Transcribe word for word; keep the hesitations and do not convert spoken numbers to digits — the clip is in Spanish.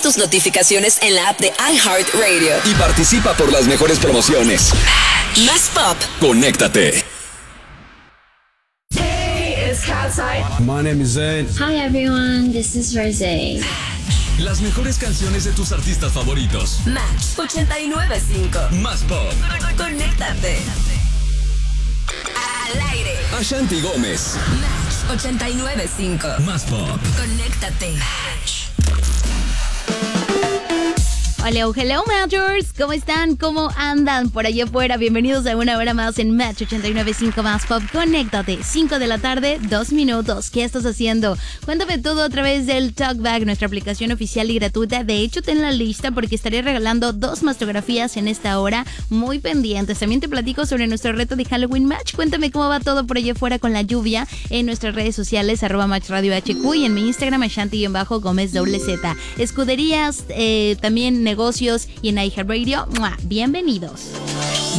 tus notificaciones en la app de iHeartRadio. Y participa por las mejores promociones. Más pop. Conéctate. Hey, it's Catside. My name is Zayn. Hi everyone, this is Rosé. Las mejores canciones de tus artistas favoritos. Match ochenta y nueve punto cinco. Más pop. Conéctate. Al aire. Ashanti Gómez. Match ochenta y nueve punto cinco. Más pop. Conéctate. Hola, hello Matchers, ¿cómo están? ¿Cómo andan por allá afuera? Bienvenidos a una hora más en Match ochenta y nueve punto cinco Más Pop. Conéctate, cinco de la tarde, dos minutos. ¿Qué estás haciendo? Cuéntame todo a través del Talkback, nuestra aplicación oficial y gratuita. De hecho, ten la lista porque estaré regalando dos mastografías en esta hora, muy pendientes. También te platico sobre nuestro reto de Halloween Match. Cuéntame cómo va todo por allá afuera con la lluvia en nuestras redes sociales, arroba Match Radio H Q, y en mi Instagram, Ashanti-Gómez doble Z. Escuderías, eh, también negocios y en iHeartRadio. ¡Mua! Bienvenidos.